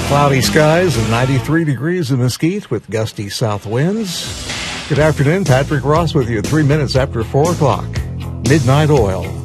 Cloudy skies and 93 degrees in Mesquite with gusty south winds. Good afternoon, Patrick Ross with you at 3 minutes after 4 o'clock. Midnight Oil.